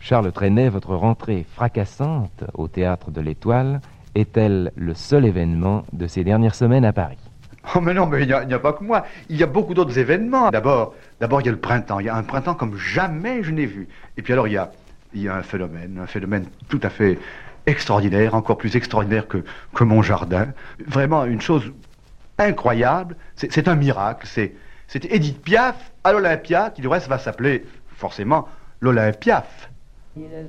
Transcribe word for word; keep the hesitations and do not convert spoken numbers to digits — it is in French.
Charles Trenet, votre rentrée fracassante au Théâtre de l'Étoile est-elle le seul événement de ces dernières semaines à Paris? Oh mais non, mais il n'y a, a pas que moi. Il y a beaucoup d'autres événements. D'abord, d'abord il y a le printemps. Il y a un printemps comme jamais je n'ai vu. Et puis alors, il y a, il y a un phénomène, un phénomène tout à fait extraordinaire, encore plus extraordinaire que, que mon jardin. Vraiment une chose incroyable. C'est un miracle. C'est Édith Piaf à l'Olympia, qui du reste va s'appeler forcément l'Olympiaf.